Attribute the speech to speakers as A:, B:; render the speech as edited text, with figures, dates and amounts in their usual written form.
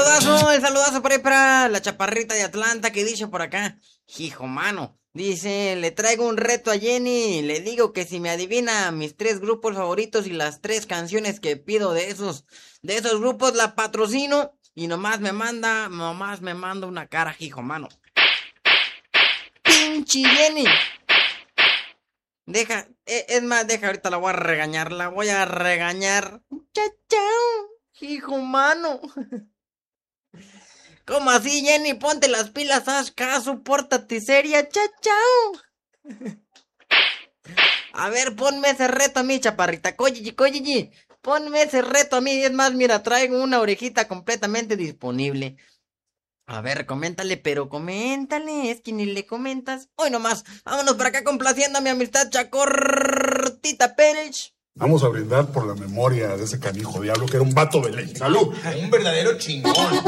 A: saludazo por ahí para la chaparrita de Atlanta que dice por acá. Hijo mano, dice, le traigo un reto a Jenny. Le digo que si me adivina mis 3 grupos favoritos y las 3 canciones que pido de esos grupos, la patrocino. Y nomás me manda una cara, hijo mano. Pinche Jenny. Deja, ahorita la voy a regañar. Chao, hijo mano. ¿Cómo así, Jenny? Ponte las pilas, haz caso, pórtate seria, chao. A ver, ponme ese reto a mí, chaparrita, Koyiji. Ponme ese reto a mí, es más, mira, traigo una orejita completamente disponible. A ver, coméntale, es que ni le comentas. Hoy nomás, vámonos para acá complaciendo a mi amistad Chacortita Pérez.
B: Vamos a brindar por la memoria de ese canijo diablo que era un vato de ley. ¡Salud!
C: Un verdadero chingón.